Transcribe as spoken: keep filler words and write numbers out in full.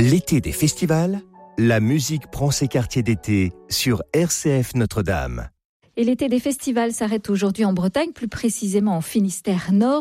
L'été des festivals, la musique prend ses quartiers d'été sur R C F Notre-Dame. Et l'été des festivals s'arrête aujourd'hui en Bretagne, plus précisément en Finistère Nord.